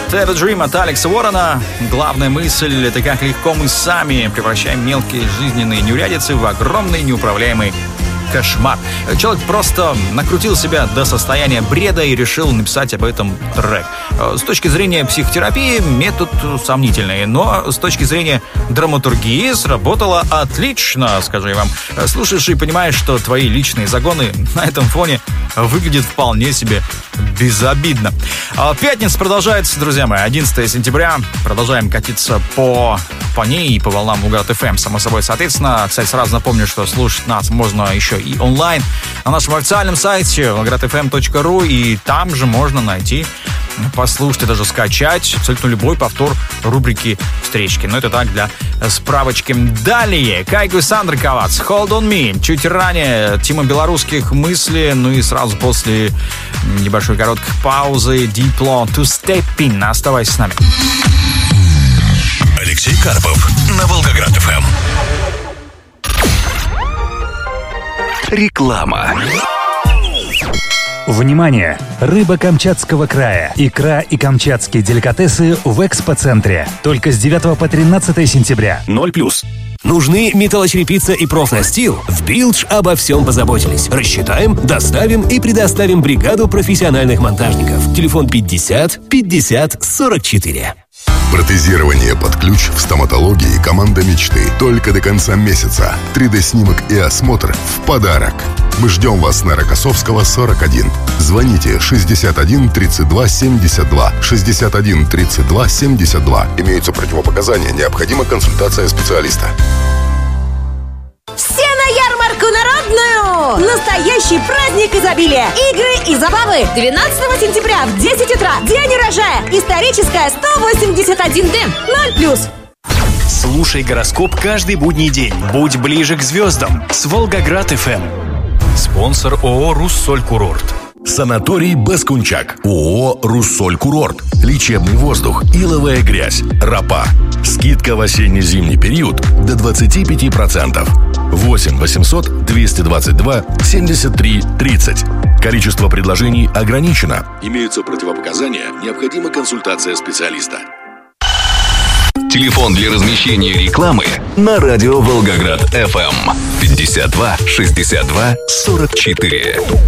Have a Dream от Алекса Уоррена. Главная мысль — это как легко мы сами превращаем мелкие жизненные неурядицы в огромный неуправляемый кошмар. Человек просто накрутил себя до состояния бреда и решил написать об этом трек. С точки зрения психотерапии метод сомнительный, но с точки зрения драматургии сработало отлично, скажу я вам. Слушаешь и понимаешь, что твои личные загоны на этом фоне выглядят вполне себе безобидно. Пятница продолжается, друзья мои, 11 сентября. Продолжаем катиться по ней и по волнам Волгоград FM, само собой, соответственно. Кстати, сразу напомню, что слушать нас можно еще и онлайн на нашем официальном сайте volgogradfm.ru, и там же можно найти, послушать и даже скачать абсолютно любой повтор рубрики «Встречки». Но это так, для справочки. Далее Кайго и Сандра Ковац, Hold on Me. Чуть ранее Тима Белорусских, Мысли. Ну и сразу после небольшой короткой паузы Дипло, To Step In. Оставайся с нами. Алексей Карпов на Волгоград FM. Реклама. Внимание! Рыба Камчатского края, икра и камчатские деликатесы в экспоцентре. Только с 9 по 13 сентября. 0+. Нужны металлочерепица и профнастил? В Билдж обо всем позаботились. Рассчитаем, доставим и предоставим бригаду профессиональных монтажников. Телефон 50 50 44. Протезирование под ключ в стоматологии команда мечты. Только до конца месяца. 3D-снимок и осмотр в подарок. Мы ждем вас на Рокоссовского, 41. Звоните 61 32 72. 61 32 72. Имеются противопоказания. Необходима консультация специалиста. Все на ярмарку народную! Настоящий праздник изобилия! Игры и забавы! 12 сентября в 10 утра. День урожая! Историческая 181D. 0+. Слушай гороскоп каждый будний день. Будь ближе к звездам с Волгоград FM. Спонсор ООО «Руссоль Курорт». Санаторий Баскунчак. ООО «Руссоль Курорт». Лечебный воздух, иловая грязь, ропа. Скидка в осенне-зимний период до 25%. 8 800 222 73 30. Количество предложений ограничено. Имеются противопоказания. Необходима консультация специалиста. Телефон для размещения рекламы на радио Волгоград FM 52 62 44.